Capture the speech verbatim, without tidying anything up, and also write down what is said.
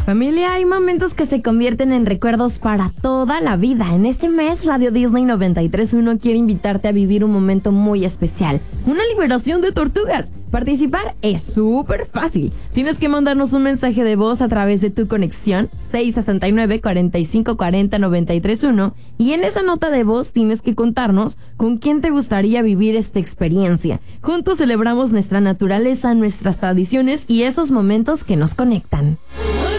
Familia, hay momentos que se convierten en recuerdos para toda la vida. En este mes, Radio Disney noventa y tres punto uno quiere invitarte a vivir un momento muy especial. Una liberación de tortugas. Participar es súper fácil. Tienes que mandarnos un mensaje de voz a través de tu conexión seis seis nueve, cuatro cinco cuatro cero, nueve tres uno y en esa nota de voz tienes que contarnos con quién te gustaría vivir esta experiencia. Juntos celebramos nuestra naturaleza, nuestras tradiciones y esos momentos que nos conectan.